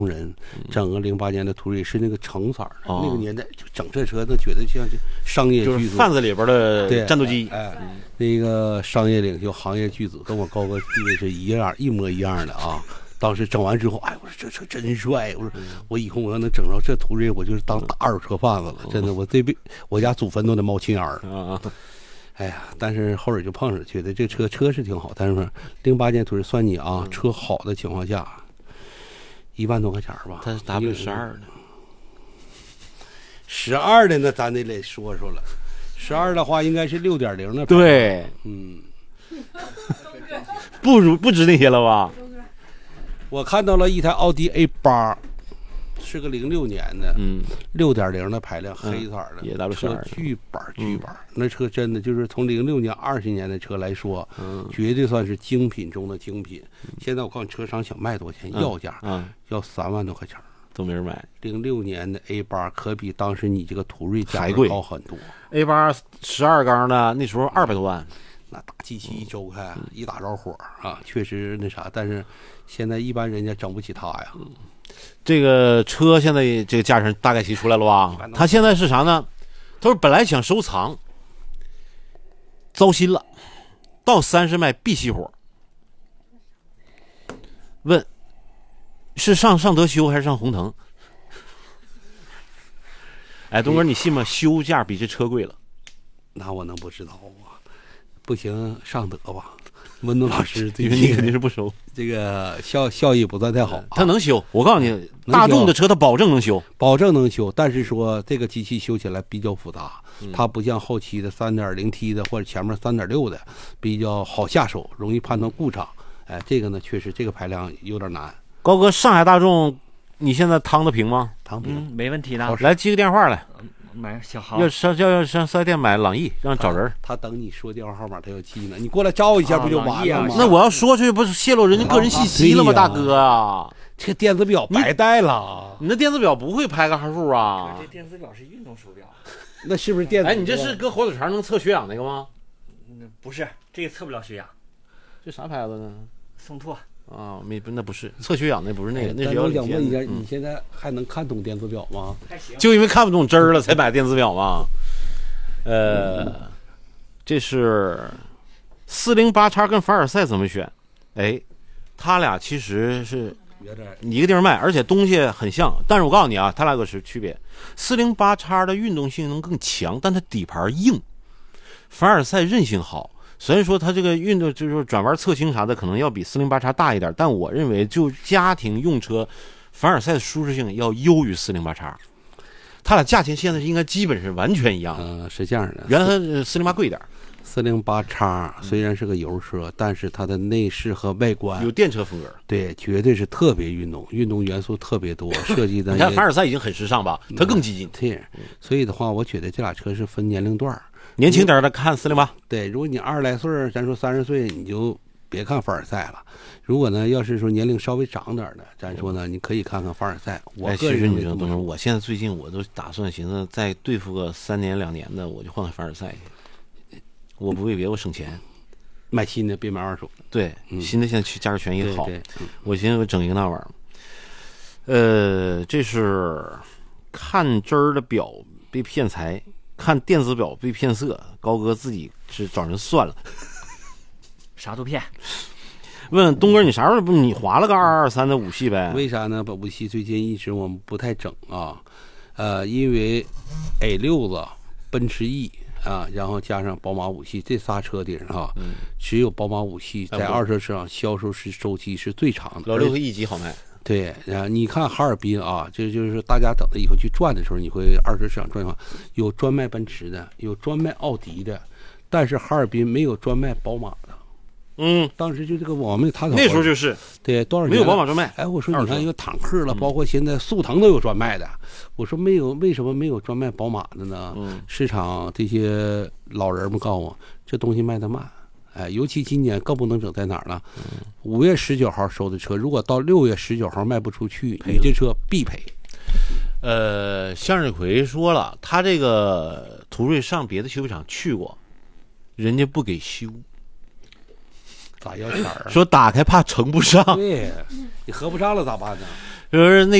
人整个08年的途锐是那个橙色的，那个年代就整这车，那觉得像商业巨子， 就是贩子里边的战斗机。 那个商业领袖、行业巨子，跟我高哥地位是一模一样的啊。当时整完之后，哎，我说这车真帅，我说我以后我要能整着这途锐，我就是当大二手车贩子了，真的，我家祖坟都得冒青烟啊。哎呀，但是后边就碰上，觉得这车是挺好，但是08年途锐算你啊，车好的情况下，1万多块钱吧。 它是 W12的 ，12的那咱得说了，12的话应该是6.0的。 对，不值那些了吧？ 我看到了一台奥迪 A8，是个06年的，6.0的排量，黑色的， 也 W12， 车巨板，那车真的就是从06年20年的车来说，绝对算是精品中的精品。现在我告诉你，车商想卖多少钱，要价要3万多块钱， 都没人买。 06年的 A8可比当时你这个途锐价格高很多。 A8 12缸的那时候200多万， 那大机器一周开，一打着火啊，确实那啥，但是现在一般人家整不起它呀。 这个车现在这个价钱大概提出来了吧？他现在是啥呢？他说本来想收藏，糟心了，到30卖必熄火。问是上德修还是上宏腾？哎，东哥，你信吗？修价比这车贵了。 那我能不知道啊？不行，上德吧。温东老师， 因为你肯定是不收， 这个效益不算太好。 他能修，我告诉你，大众的车他保证能修， 但是说这个机器修起来比较复杂，它不像后期的 3.0T 的或者前面3.6的比较好下手，容易判断故障。哎，这个呢，确实这个排量有点难。 高哥，上海大众，你现在趟得平吗？ 趟平， 没问题的。 来接个电话来。 买小豪要上4 S 店买朗逸，让找人。 他等你说电话号码，他要记呢。你过来招一下不就完了吗？ 那我要说出去不是泄露人家个人信息了吗，大哥啊？ 这电子表白带了。 你那电子表不会拍个号数啊？ 这电子表是运动手表。 那是不是电子？ 哎，你这是搁火腿肠能测血氧那个吗？ 不是，这个测不了血氧。 这啥牌子呢？ 宋拓。 啊，那不是测血氧，那不是那个，那是我想问一下，你现在还能看懂电子表吗？ 还行， 就因为看不懂针儿了才买电子表嘛。这是408X跟凡尔赛怎么选？哎，他俩其实是一个地方卖，而且东西很像，但是我告诉你啊，他俩有区别。408X的运动性能更强，但它底盘硬；凡尔赛韧性好。虽然说它这个运动就是转弯侧倾啥的可能要比408X大一点，但我认为就家庭用车，凡尔赛的舒适性要优于408X。它俩价钱现在应该基本是完全一样。 是这样的， 原来408贵一点。 408X 虽然是个油车，但是它的内饰和外观有电车风格， 对，绝对是特别运动元素特别多，设计的。 你看凡尔赛已经很时尚吧，它更激进。 对，所以的话，我觉得这俩车是分年龄段。 年轻点的看408， 对，如果你20来岁，咱说30岁，你就别看凡尔赛了。如果呢，要是说年龄稍微长点的，咱说呢，你可以看看凡尔赛。我个人你知道，东哥，我现在最近我都打算寻思再对付个3年2年的，我就换个凡尔赛去。我不为别，我省钱， 买新的别买二手的。 对，新的现在价格权益好。我寻思我整一个那玩意儿。这是看针儿的表被骗财。看电子表被骗色，高哥自己是找人算了， 啥都骗。 问东哥，你啥时候不你划了个223的5系呗？ 为啥呢？把5系最近一直我们不太整啊，因为 A6 子、奔驰 E 啊，然后加上宝马5系这仨车顶上只有宝马5系在二手车上销售周期是最长的。 老6和 E 级好卖。 对，你看哈尔滨啊，就是大家等着以后去转的时候，你会二手市场转的话，有专卖奔驰的，有专卖奥迪的，但是哈尔滨没有专卖宝马的。当时就这个我们他那时候就是对多少年没有宝马专卖。 哎，我说你看有坦克了，包括现在速腾都有专卖的。我说没有，为什么没有专卖宝马的呢？市场这些老人们告诉我，这东西卖得慢。哎，尤其今年更不能整在哪儿了？5月19号收的车，如果到6月19号卖不出去，你这车必赔。 向日葵说了，他这个途锐上别的修理厂去过，人家不给修。 咋要钱儿啊？ 说打开怕盛不上， 对，你合不上了咋办呢？ 就是那